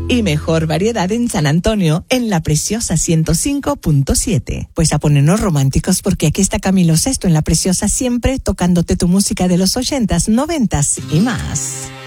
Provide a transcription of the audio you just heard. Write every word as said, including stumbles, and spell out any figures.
y mejor variedad en San Antonio, en La Preciosa ciento cinco punto siete. Pues a ponernos románticos, porque aquí está Camilo Sesto en La Preciosa, siempre tocándote tu música de los ochentas, noventas y más.